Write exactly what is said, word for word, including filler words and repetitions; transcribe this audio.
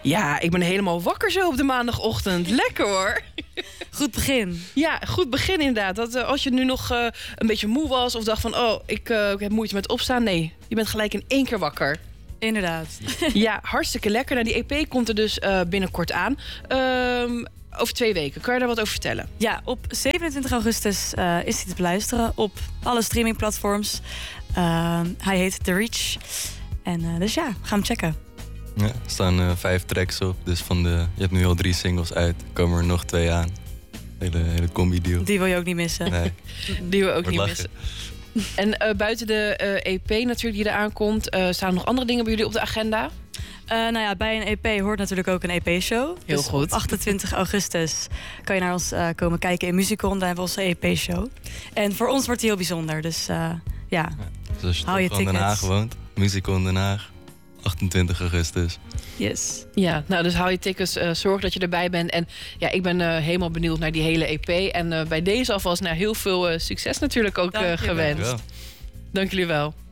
Ja, ik ben helemaal wakker zo op de maandagochtend. Lekker hoor. Goed begin. Ja, goed begin inderdaad. Dat, uh, als je nu nog uh, een beetje moe was of dacht van... oh, ik, uh, ik heb moeite met opstaan. Nee, je bent gelijk in één keer wakker. Inderdaad. Ja, hartstikke lekker. Nou, die E P komt er dus uh, binnenkort aan. Um, over twee weken. Kan je daar wat over vertellen? Ja, op zevenentwintig augustus uh, is hij te beluisteren op alle streamingplatforms. Uh, hij heet The Reach. En uh, dus ja, ga hem checken. Ja, er staan uh, vijf tracks op. Dus van de, je hebt nu al drie singles uit. Er komen er nog twee aan. Hele, hele combi-deal. Die wil je ook niet missen. Nee. Die wil je ook Wordt niet lachen. missen. En uh, buiten de uh, E P natuurlijk die eraan komt... Uh, staan er nog andere dingen bij jullie op de agenda? Uh, nou ja, bij een E P hoort natuurlijk ook een E P-show. Heel dus goed. Op achtentwintig augustus kan je naar ons uh, komen kijken in Musicon. Daar hebben we onze E P-show. En voor ons wordt die heel bijzonder. Dus uh, ja, ja, dus als je hou je toch van Den Haag woont, Musicon Den Haag, achtentwintig augustus. Yes. Ja, nou dus hou je tickets, uh, zorg dat je erbij bent. En ja, ik ben uh, helemaal benieuwd naar die hele E P. En uh, bij deze alvast nou, heel veel uh, succes natuurlijk ook uh, gewenst. Ja. Dank jullie wel.